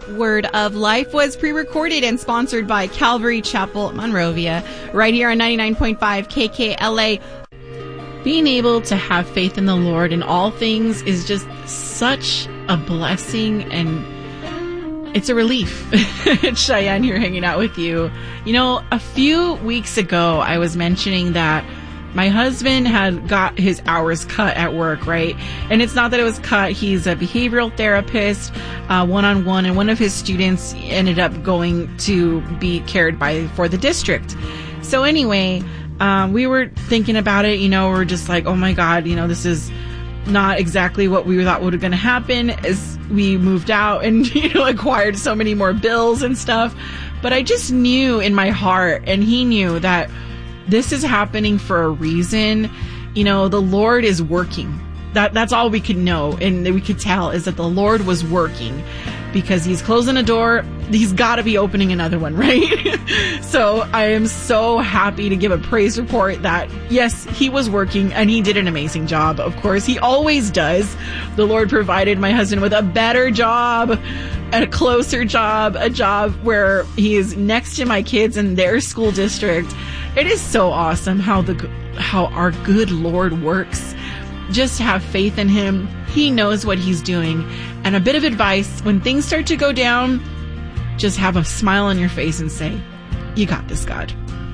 Word of Life was pre-recorded and sponsored by Calvary Chapel, Monrovia, right here on 99.5 KKLA. Being able to have faith in the Lord in all things is just such a blessing, and it's a relief. Cheyenne here hanging out with you. You know, a few weeks ago, I was mentioning that my husband had got his hours cut at work, right? And it's not that it was cut. He's a behavioral therapist, one-on-one, and one of his students ended up going to be cared for the district. So anyway, we were thinking about it, we're just like, oh my God, this is not exactly what we thought was going to happen as we moved out and, acquired so many more bills and stuff. But I just knew in my heart, and he knew, that this is happening for a reason. The Lord is working. That's all we could know, and we could tell, is that the Lord was working, because he's closing a door. He's got to be opening another one, right? So I am so happy to give a praise report that, yes, he was working and he did an amazing job. Of course, he always does. The Lord provided my husband with a better job, a closer job, a job where he is next to my kids in their school district. It is so awesome how our good Lord works. Just have faith in him. He knows what he's doing. And a bit of advice, when things start to go down, just have a smile on your face and say, you got this, God.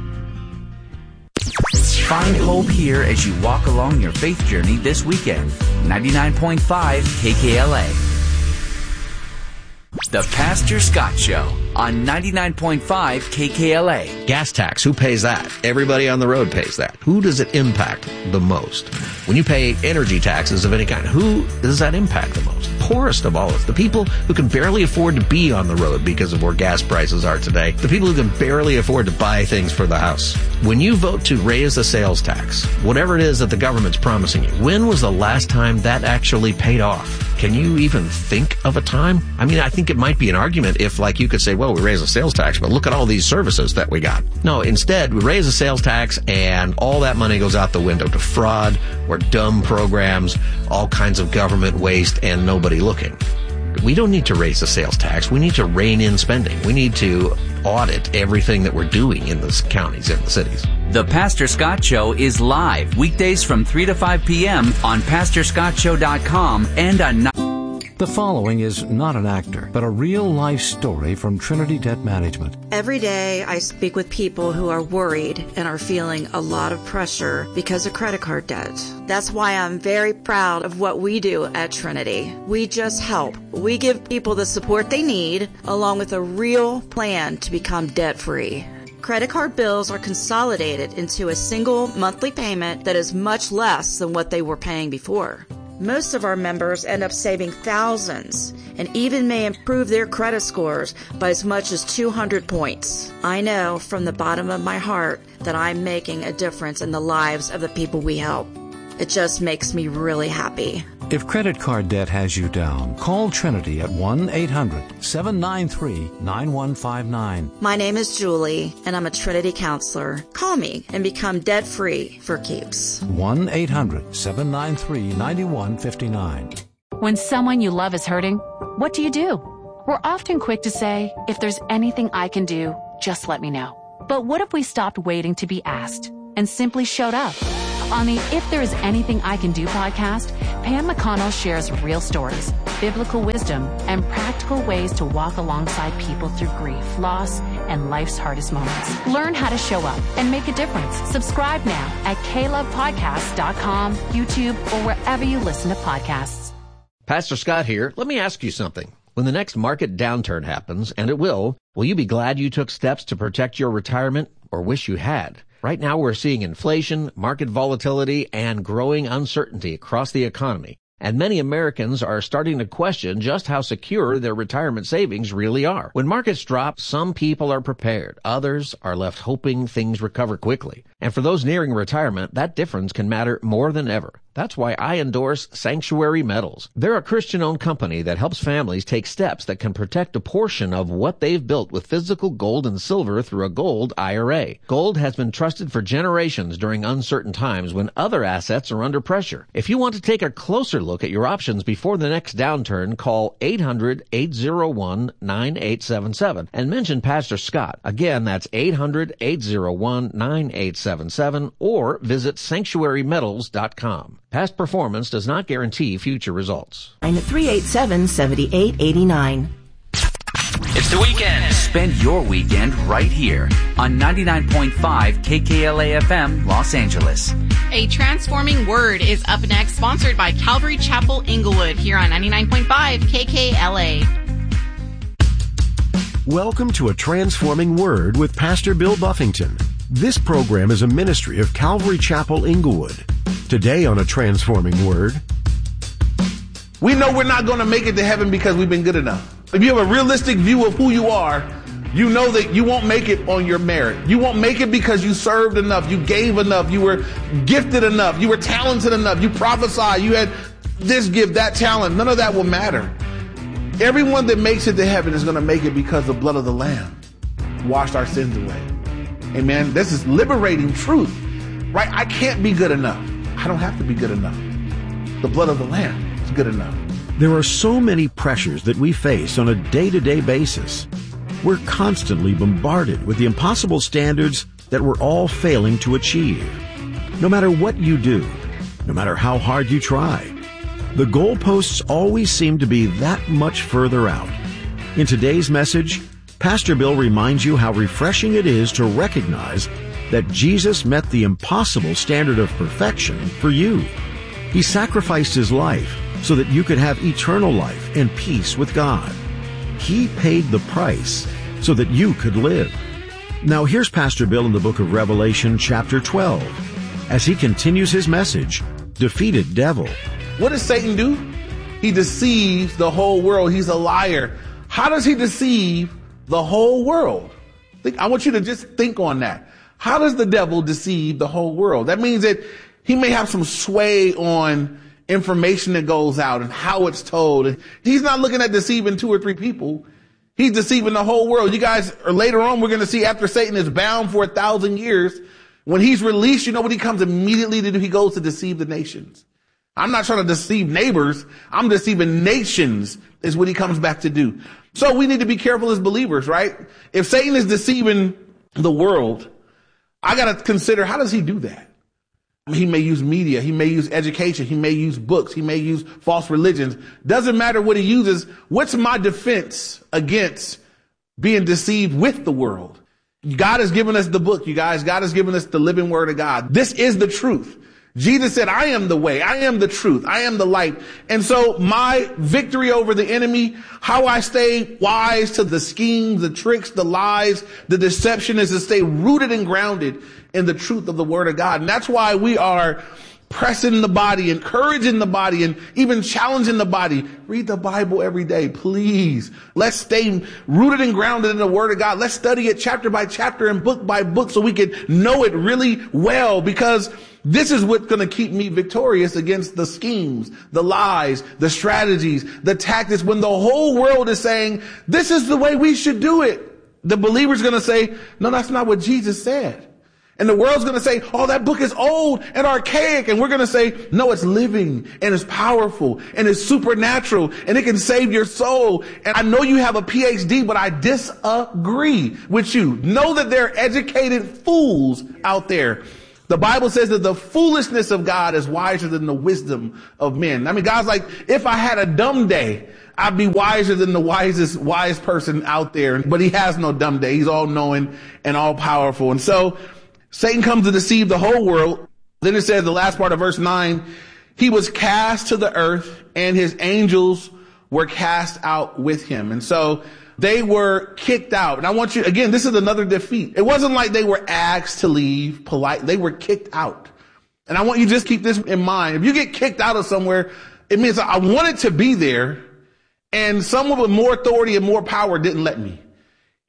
Find hope here as you walk along your faith journey this weekend. 99.5 KKLA. The Pastor Scott Show on 99.5 KKLA. Gas tax, who pays that? Everybody on the road pays that. Who does it impact the most? When you pay energy taxes of any kind, who does that impact the most? Poorest of all, the people who can barely afford to be on the road because of where gas prices are today. The people who can barely afford to buy things for the house. When you vote to raise the sales tax, whatever it is that the government's promising you, when was the last time that actually paid off? Can you even think of a time? I mean, I think it might be an argument if, you could say, well, we raise the sales tax, but look at all these services that we got. No, instead, we raise the sales tax and all that money goes out the window to fraud or dumb programs, all kinds of government waste, and nobody looking. We don't need to raise the sales tax. We need to rein in spending. We need to audit everything that we're doing in the counties and the cities. The Pastor Scott Show is live weekdays from 3 to 5 p.m. on PastorScottShow.com and on... The following is not an actor, but a real-life story from Trinity Debt Management. Every day I speak with people who are worried and are feeling a lot of pressure because of credit card debt. That's why I'm very proud of what we do at Trinity. We just help. We give people the support they need, along with a real plan to become debt-free. Credit card bills are consolidated into a single monthly payment that is much less than what they were paying before. Most of our members end up saving thousands and even may improve their credit scores by as much as 200 points. I know from the bottom of my heart that I'm making a difference in the lives of the people we help. It just makes me really happy. If credit card debt has you down, call Trinity at 1-800-793-9159. My name is Julie, and I'm a Trinity counselor. Call me and become debt-free for keeps. 1-800-793-9159. When someone you love is hurting, what do? We're often quick to say, if there's anything I can do, just let me know. But what if we stopped waiting to be asked and simply showed up? On the If There Is Anything I Can Do podcast, Pam McConnell shares real stories, biblical wisdom, and practical ways to walk alongside people through grief, loss, and life's hardest moments. Learn how to show up and make a difference. Subscribe now at KLovePodcast.com, YouTube, or wherever you listen to podcasts. Pastor Scott here. Let me ask you something. When the next market downturn happens, and it will you be glad you took steps to protect your retirement or wish you had? Right now we're seeing inflation, market volatility, and growing uncertainty across the economy. And many Americans are starting to question just how secure their retirement savings really are. When markets drop, some people are prepared. Others are left hoping things recover quickly. And for those nearing retirement, that difference can matter more than ever. That's why I endorse Sanctuary Metals. They're a Christian-owned company that helps families take steps that can protect a portion of what they've built with physical gold and silver through a gold IRA. Gold has been trusted for generations during uncertain times when other assets are under pressure. If you want to take a closer look at your options before the next downturn, call 800-801-9877 and mention Pastor Scott. Again, that's 800-801-9877 or visit sanctuarymetals.com. Past performance does not guarantee future results. 387-7889. It's the weekend. Spend your weekend right here on 99.5 KKLA FM, Los Angeles. A Transforming Word is up next, sponsored by Calvary Chapel Inglewood here on 99.5 KKLA. Welcome to A Transforming Word with Pastor Bill Buffington. This program is a ministry of Calvary Chapel Inglewood. Today on A Transforming Word, we know we're not going to make it to heaven because we've been good enough. If you have a realistic view of who you are, you know that you won't make it on your merit. You won't make it because you served enough, you gave enough, you were gifted enough, you were talented enough, you prophesied, you had this gift, that talent. None of that will matter. Everyone that makes it to heaven is going to make it because the blood of the Lamb washed our sins away. Amen. This is liberating truth, right? I can't be good enough. I don't have to be good enough. The blood of the Lamb is good enough. there are so many pressures that we face on a day-to-day basis. We're constantly bombarded with the impossible standards that we're all failing to achieve. No matter what you do, no matter how hard you try, the goalposts always seem to be that much further out. In today's message, Pastor Bill reminds you how refreshing it is to recognize that Jesus met the impossible standard of perfection for you. He sacrificed his life so that you could have eternal life and peace with God. He paid the price so that you could live. Now here's Pastor Bill in the book of Revelation chapter 12 as he continues his message, Defeated Devil. What does Satan do? He deceives the whole world. He's a liar. How does he deceive the whole world? I want you to just think on that. How does the devil deceive the whole world? That means that he may have some sway on information that goes out and how it's told. He's not looking at deceiving 2 or 3 people. He's deceiving the whole world. You guys, or later on, we're going to see after Satan is bound for 1,000 years, when he's released, you know what he comes immediately to do? He goes to deceive the nations. I'm not trying to deceive neighbors. I'm deceiving nations is what he comes back to do. So we need to be careful as believers, right? If Satan is deceiving the world, I got to consider, how does he do that? He may use media. He may use education. He may use books. He may use false religions. Doesn't matter what he uses. What's my defense against being deceived with the world? God has given us the book, you guys. God has given us the living word of God. This is the truth. Jesus said, I am the way, I am the truth, I am the light. And so my victory over the enemy, how I stay wise to the schemes, the tricks, the lies, the deception, is to stay rooted and grounded in the truth of the word of God. And that's why we are pressing the body, encouraging the body, and even challenging the body. Read the Bible every day, please. Let's stay rooted and grounded in the word of God. Let's study it chapter by chapter and book by book so we can know it really well, because this is what's going to keep me victorious against the schemes, the lies, the strategies, the tactics. When the whole world is saying, this is the way we should do it, the believer's going to say, no, that's not what Jesus said. And the world's going to say, oh, that book is old and archaic. And we're going to say, no, it's living and it's powerful and it's supernatural and it can save your soul. And I know you have a PhD, but I disagree with you. Know that there are educated fools out there. The Bible says that the foolishness of God is wiser than the wisdom of men. I mean, God's like, if I had a dumb day, I'd be wiser than the wise person out there. But he has no dumb day. He's all knowing and all powerful. And so Satan comes to deceive the whole world. Then it says, the last part of verse 9, he was cast to the earth and his angels were cast out with him. And so they were kicked out. And I want you, again, this is another defeat. It wasn't like they were asked to leave polite. They were kicked out. And I want you to just keep this in mind. If you get kicked out of somewhere, it means I wanted to be there and someone with more authority and more power didn't let me.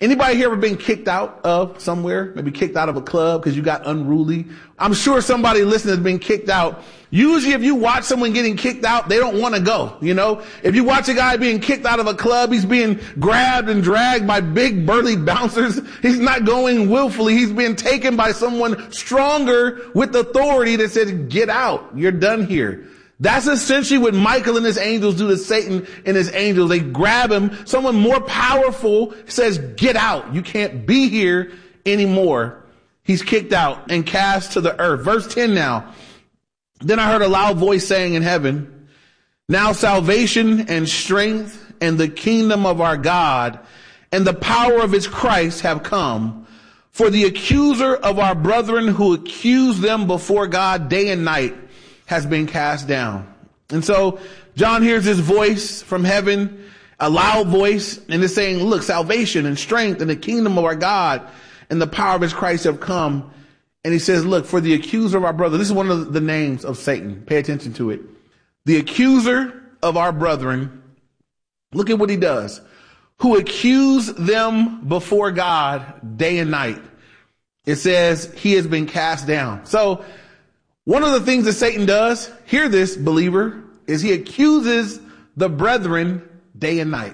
Anybody here ever been kicked out of somewhere? Maybe kicked out of a club because you got unruly? I'm sure somebody listening has been kicked out. Usually if you watch someone getting kicked out, they don't want to go, you know? If you watch a guy being kicked out of a club, he's being grabbed and dragged by big burly bouncers. He's not going willfully. He's being taken by someone stronger with authority that says, get out. You're done here. That's essentially what Michael and his angels do to Satan and his angels. They grab him. Someone more powerful says, get out. You can't be here anymore. He's kicked out and cast to the earth. Verse 10 now. Then I heard a loud voice saying in heaven, now salvation and strength and the kingdom of our God and the power of his Christ have come. For the accuser of our brethren who accused them before God day and night has been cast down. And so John hears this voice from heaven, a loud voice, and it's saying, look, salvation and strength and the kingdom of our God and the power of his Christ have come. And he says, look, for the accuser of our brother, this is one of the names of Satan. Pay attention to it. The accuser of our brethren, look at what he does, who accuse them before God day and night. It says he has been cast down. So one of the things that Satan does, hear this, believer, is he accuses the brethren day and night.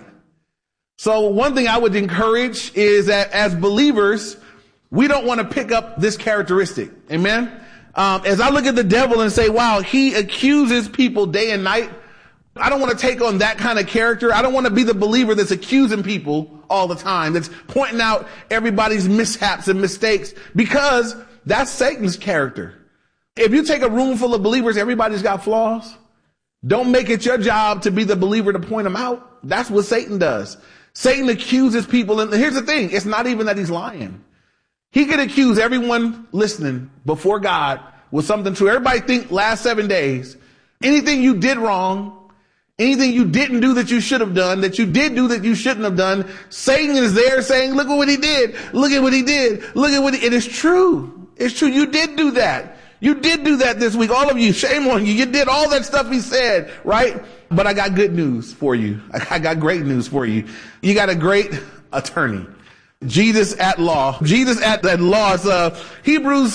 So one thing I would encourage is that as believers, we don't want to pick up this characteristic. Amen. As I look at the devil and say, wow, he accuses people day and night. I don't want to take on that kind of character. I don't want to be the believer that's accusing people all the time, that's pointing out everybody's mishaps and mistakes, because that's Satan's character. If you take a room full of believers, everybody's got flaws. Don't make it your job to be the believer to point them out. That's what Satan does. Satan accuses people. And here's the thing. It's not even that he's lying. He could accuse everyone listening before God with something true. Everybody think last 7 days, anything you did wrong, anything you didn't do that you should have done, that you did do that you shouldn't have done, Satan is there saying, look at what he did. Look at what he did. Look at what it is true. It's true. You did do that. You did do that this week. All of you, shame on you. You did all that stuff he said, right? But I got good news for you. I got great news for you. You got a great attorney. Jesus at law. Jesus at that law. It's, Hebrews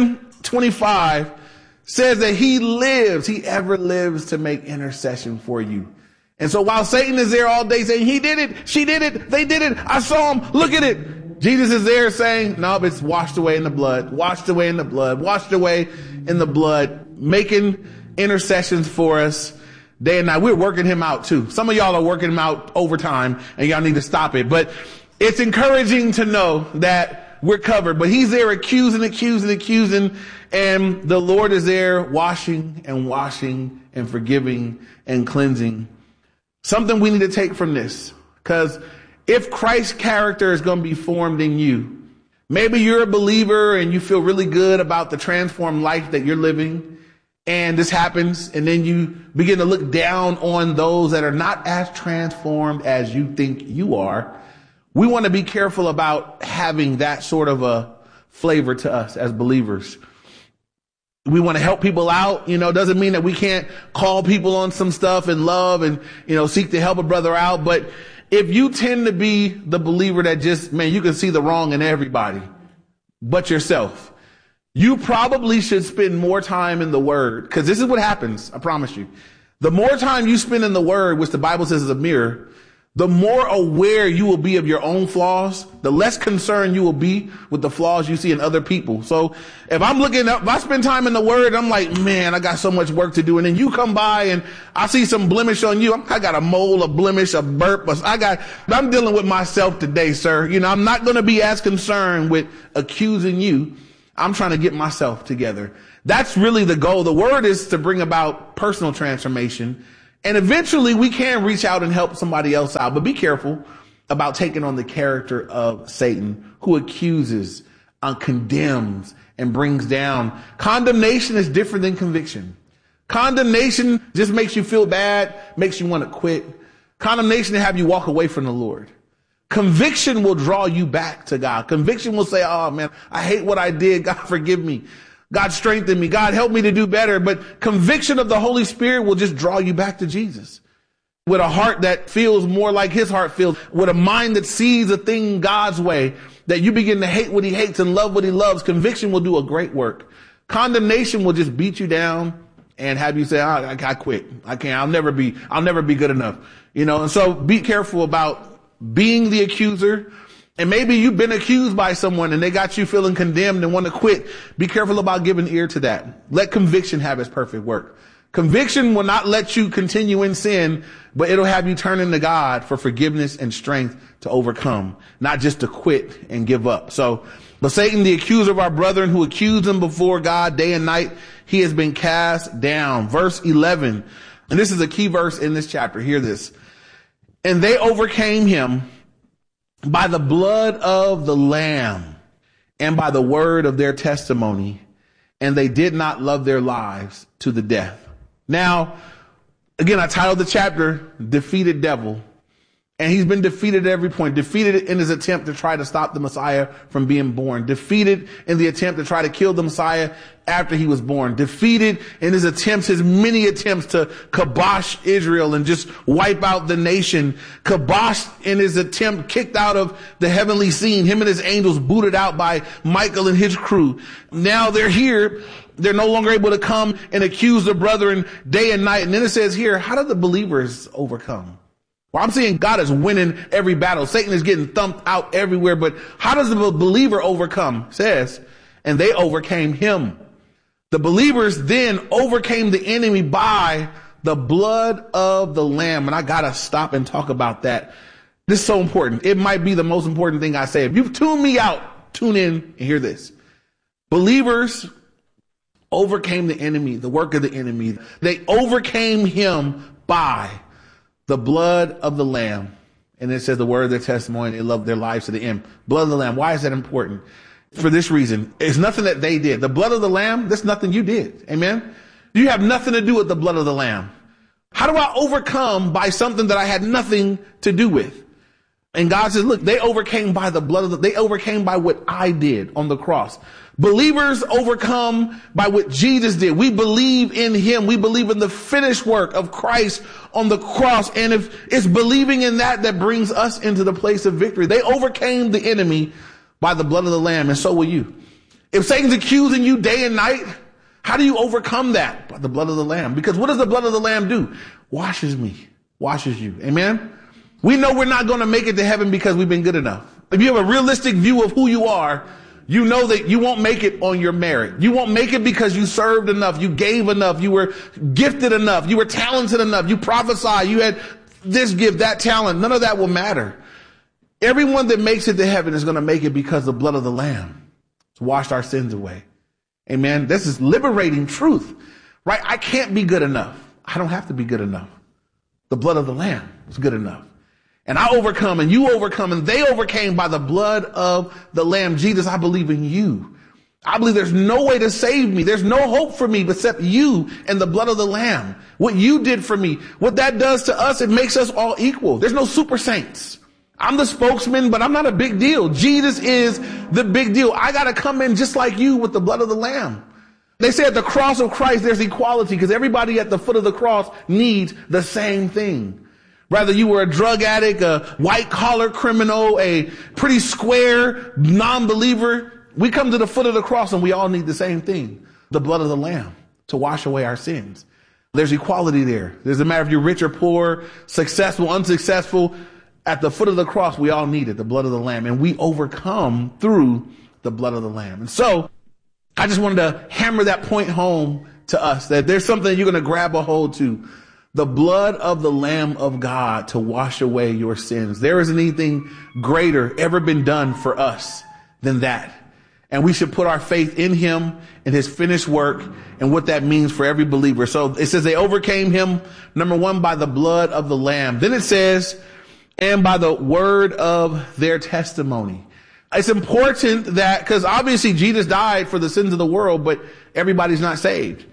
7:25 says that he ever lives to make intercession for you. And so while Satan is there all day saying, he did it, she did it, they did it, I saw him, look at it, Jesus is there saying, no, it's washed away in the blood, washed away in the blood, washed away in the blood, making intercessions for us day and night. We're working him out too. Some of y'all are working him out overtime and y'all need to stop it. But it's encouraging to know that we're covered. But he's there accusing, and the Lord is there washing and forgiving and cleansing. Something we need to take from this, because if Christ's character is going to be formed in you, maybe you're a believer and you feel really good about the transformed life that you're living, and this happens, and then you begin to look down on those that are not as transformed as you think you are. We want to be careful about having that sort of a flavor to us as believers. We want to help people out. Doesn't mean that we can't call people on some stuff in love and, seek to help a brother out. But if you tend to be the believer that just, you can see the wrong in everybody but yourself, you probably should spend more time in the Word, because this is what happens. I promise you. The more time you spend in the Word, which the Bible says is a mirror, the more aware you will be of your own flaws, the less concerned you will be with the flaws you see in other people. So if I spend time in the Word, I'm like, man, I got so much work to do. And then you come by and I see some blemish on you. I got a mole, a blemish, a burp. I'm dealing with myself today, sir. I'm not going to be as concerned with accusing you. I'm trying to get myself together. That's really the goal. The Word is to bring about personal transformation. And eventually we can reach out and help somebody else out. But be careful about taking on the character of Satan, who accuses, condemns, and brings down. Condemnation is different than conviction. Condemnation just makes you feel bad, makes you want to quit. Condemnation will have you walk away from the Lord. Conviction will draw you back to God. Conviction will say, oh man, I hate what I did. God, forgive me. God, strengthen me. God, help me to do better. But conviction of the Holy Spirit will just draw you back to Jesus. with a heart that feels more like his heart feels, with a mind that sees a thing God's way, that you begin to hate what he hates and love what he loves, conviction will do a great work. Condemnation will just beat you down and have you say, I quit. I can't. I'll never be good enough. And so be careful about being the accuser. And maybe you've been accused by someone and they got you feeling condemned and want to quit. Be careful about giving ear to that. Let conviction have its perfect work. Conviction will not let you continue in sin, but it'll have you turning to God for forgiveness and strength to overcome, not just to quit and give up. But Satan, the accuser of our brethren who accused him before God day and night, he has been cast down. Verse 11. And this is a key verse in this chapter. Hear this. And they overcame him by the blood of the Lamb and by the word of their testimony. And they did not love their lives to the death. Now, again, I titled the chapter, Defeated Devil. And he's been defeated at every point. Defeated in his attempt to try to stop the Messiah from being born. Defeated in the attempt to try to kill the Messiah after he was born. Defeated in his many attempts to kibosh Israel and just wipe out the nation. Kiboshed in his attempt, kicked out of the heavenly scene. Him and his angels booted out by Michael and his crew. Now they're here. They're no longer able to come and accuse the brethren day and night. And then it says here, how do the believers overcome? Well, I'm saying God is winning every battle. Satan is getting thumped out everywhere. But how does the believer overcome? It says, and they overcame him. The believers then overcame the enemy by the blood of the Lamb. And I got to stop and talk about that. This is so important. It might be the most important thing I say. If you've tuned me out, tune in and hear this. Believers overcame the enemy, the work of the enemy. They overcame him by the blood of the Lamb. And it says the word of their testimony, they loved their lives to the end. Blood of the Lamb. Why is that important? For this reason. It's nothing that they did. The blood of the Lamb, that's nothing you did. Amen? You have nothing to do with the blood of the Lamb. How do I overcome by something that I had nothing to do with? And God says, look, they overcame by the blood of they overcame by what I did on the cross. Believers overcome by what Jesus did. We believe in him. We believe in the finished work of Christ on the cross. And if it's believing in that brings us into the place of victory. They overcame the enemy by the blood of the Lamb, and so will you. If Satan's accusing you day and night, how do you overcome that? By the blood of the Lamb. Because what does the blood of the Lamb do? Washes me, washes you. Amen? We know we're not going to make it to heaven because we've been good enough. If you have a realistic view of who you are, you know that you won't make it on your merit. You won't make it because you served enough, you gave enough, you were gifted enough, you were talented enough, you prophesied, you had this gift, that talent. None of that will matter. Everyone that makes it to heaven is going to make it because the blood of the Lamb has washed our sins away. Amen. This is liberating truth, right? I can't be good enough. I don't have to be good enough. The blood of the Lamb is good enough. And I overcome and you overcome and they overcame by the blood of the Lamb. Jesus, I believe in you. I believe there's no way to save me. There's no hope for me except you and the blood of the Lamb. What you did for me, what that does to us, it makes us all equal. There's no super saints. I'm the spokesman, but I'm not a big deal. Jesus is the big deal. I got to come in just like you with the blood of the Lamb. They say at the cross of Christ, there's equality because everybody at the foot of the cross needs the same thing. Whether you were a drug addict, a white collar criminal, a pretty square non-believer, we come to the foot of the cross and we all need the same thing. The blood of the Lamb to wash away our sins. There's equality there. There's a matter if you're rich or poor, successful, unsuccessful. At the foot of the cross, we all need it, the blood of the Lamb. And we overcome through the blood of the Lamb. And so I just wanted to hammer that point home to us that there's something you're going to grab a hold to. The blood of the Lamb of God to wash away your sins. There isn't anything greater ever been done for us than that. And we should put our faith in him and his finished work and what that means for every believer. So it says they overcame him, number one, by the blood of the Lamb. Then it says, and by the word of their testimony. It's important that, because obviously Jesus died for the sins of the world, but everybody's not saved.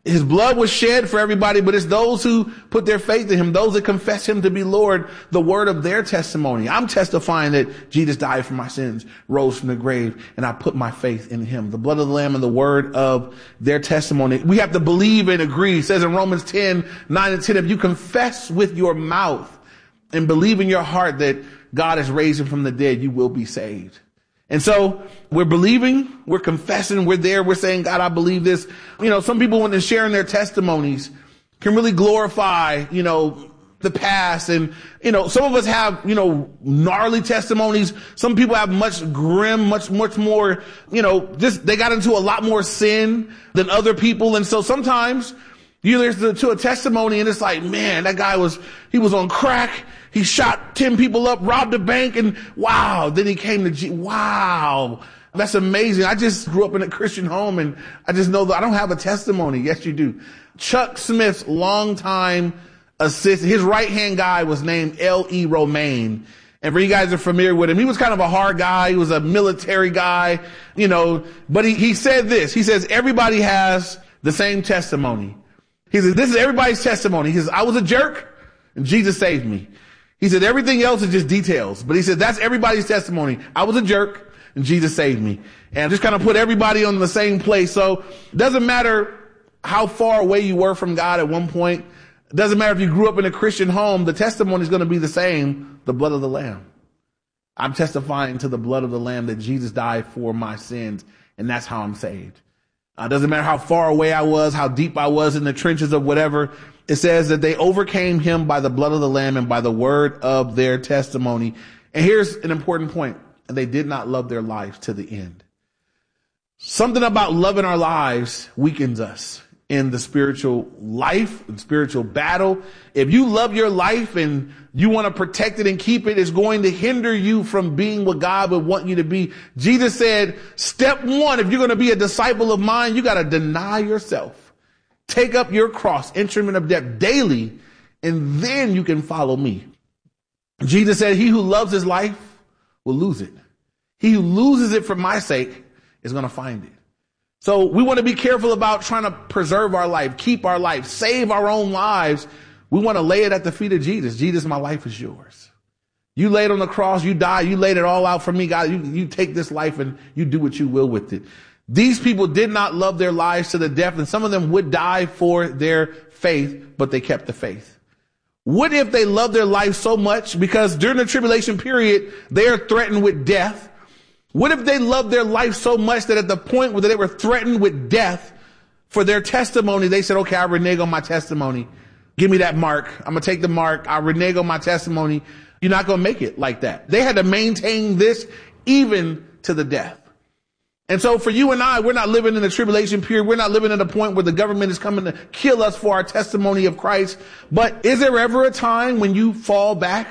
His blood was shed for everybody, but it's those who put their faith in him, those that confess him to be Lord, the word of their testimony. I'm testifying that Jesus died for my sins, rose from the grave, and I put my faith in him. The blood of the Lamb and the word of their testimony. We have to believe and agree. It says in Romans 10:9-10, if you confess with your mouth and believe in your heart that God has raised him from the dead, you will be saved. And so we're believing, we're confessing, we're there, we're saying, God, I believe this. Some people, when they're sharing their testimonies, can really glorify, the past. And, some of us have, gnarly testimonies. Some people have much grim, much more, they got into a lot more sin than other people. And so sometimes you listen to a testimony and it's like, man, that guy he was on crack. He shot 10 people up, robbed a bank, and wow. Then he came to Jesus. Wow. That's amazing. I just grew up in a Christian home and I just know that I don't have a testimony. Yes, you do. Chuck Smith's longtime assistant, his right-hand guy was named L.E. Romaine. And for you guys that are familiar with him, he was kind of a hard guy. He was a military guy, but he said this. He says, everybody has the same testimony. He says, this is everybody's testimony. He says, I was a jerk and Jesus saved me. He said, everything else is just details. But he said, that's everybody's testimony. I was a jerk and Jesus saved me. And just kind of put everybody on the same place. So it doesn't matter how far away you were from God at one point. It doesn't matter if you grew up in a Christian home. The testimony is going to be the same. The blood of the Lamb. I'm testifying to the blood of the Lamb that Jesus died for my sins. And that's how I'm saved. It doesn't matter how far away I was, how deep I was in the trenches of whatever. It says that they overcame him by the blood of the Lamb and by the word of their testimony. And here's an important point. And they did not love their lives to the end. Something about loving our lives weakens us in the spiritual life and spiritual battle. If you love your life and you want to protect it and keep it, it's going to hinder you from being what God would want you to be. Jesus said, step one, if you're going to be a disciple of mine, you got to deny yourself. Take up your cross, instrument of death daily, and then you can follow me. Jesus said, he who loves his life will lose it. He who loses it for my sake is going to find it. So we want to be careful about trying to preserve our life, keep our life, save our own lives. We want to lay it at the feet of Jesus. Jesus, my life is yours. You laid on the cross, you died, you laid it all out for me, God. You take this life and you do what you will with it. These people did not love their lives to the death, and some of them would die for their faith, but they kept the faith. What if they loved their life so much because during the tribulation period, they are threatened with death? What if they loved their life so much that at the point where they were threatened with death for their testimony, they said, okay, I renege on my testimony. Give me that mark. I'm going to take the mark. I renege on my testimony. You're not going to make it like that. They had to maintain this even to the death. And so for you and I, we're not living in the tribulation period. We're not living at a point where the government is coming to kill us for our testimony of Christ. But is there ever a time when you fall back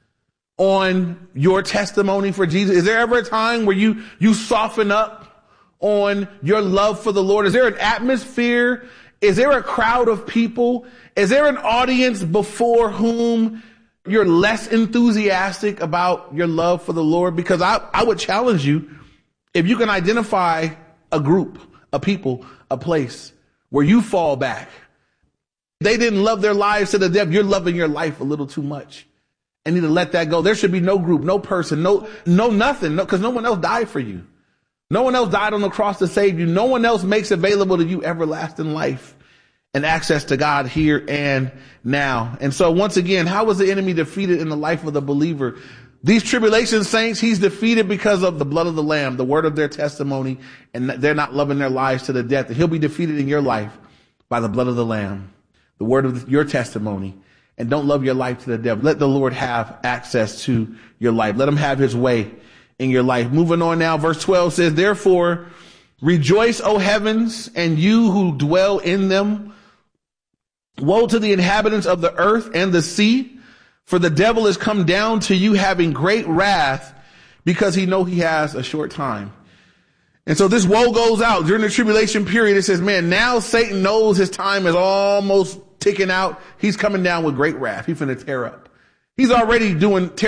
on your testimony for Jesus? Is there ever a time where you soften up on your love for the Lord? Is there an atmosphere? Is there a crowd of people? Is there an audience before whom you're less enthusiastic about your love for the Lord? Because I would challenge you, if you can identify a group, a people, a place where you fall back, they didn't love their lives to the death. You're loving your life a little too much. And need to let that go. There should be no group, no person, no nothing, because no one else died for you. No one else died on the cross to save you. No one else makes available to you everlasting life and access to God here and now. And so once again, how was the enemy defeated in the life of the believer? These tribulation saints, he's defeated because of the blood of the Lamb, the word of their testimony, and they're not loving their lives to the death. And he'll be defeated in your life by the blood of the Lamb, the word of your testimony. And don't love your life to the death. Let the Lord have access to your life. Let him have his way in your life. Moving on now, verse 12 says, therefore, rejoice, O heavens, and you who dwell in them. Woe to the inhabitants of the earth and the sea, for the devil is come down to you having great wrath, because he know he has a short time. And so this woe goes out during the tribulation period. It says, man, now Satan knows his time is almost ticking out. He's coming down with great wrath. He's finna tear up. He's already doing